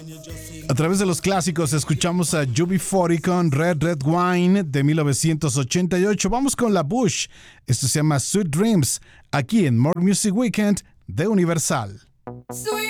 A través de los clásicos escuchamos a UB40 con Red Red Wine de 1988. Vamos con la Bush. Esto se llama Sweet Dreams, aquí en More Music Weekend de Universal. Sweet